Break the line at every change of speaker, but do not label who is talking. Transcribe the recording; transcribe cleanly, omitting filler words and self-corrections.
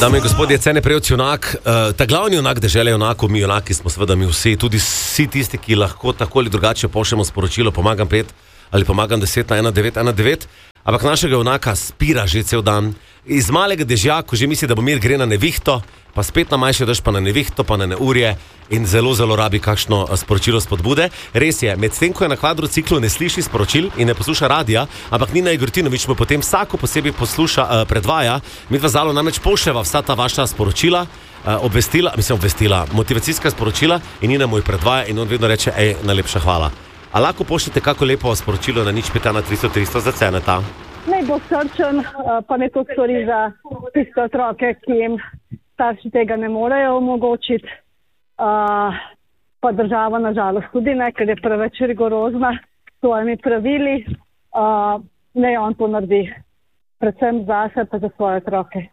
Dame in gospodje, cene prejevci junak, ta glavni junak dežele junakov, mi junaki smo seveda mi vsi, tudi vsi tisti, ki lahko tako ali drugače pošljemo sporočilo, pomagam 5 ali pomagam 10 na 1919, ampak našega junaka spira že cel dan. Iz malega dežja, ko že misli, da bo mir, gre na nevihto, pa spet na manjši dež, pa na nevihto, pa na neurje in zelo, zelo rabi kakšno sporočilo spodbude. Res je, medtem ko je na kvadrociklu, ne sliši sporočil in ne posluša radija, ampak Nina Igortinović mu potem vsako posebej predvaja. Midva z Alo namreč pošljeva vsa ta vaša sporočila, obvestila, motivacijska sporočila in Nina mu jih predvaja in on vedno reče, najlepša hvala. A lahko pošljete kako lepo sporočilo na 051 za Ceneta?
Naj bo srčen, pa ne to stori za tiste otroke, ki jim starši tega ne morejo omogočiti. Pa država nažalost tudi ne, ker je preveč rigorozna s svojimi pravili. Naj on to naredi, predvsem zase pa za svoje otroke.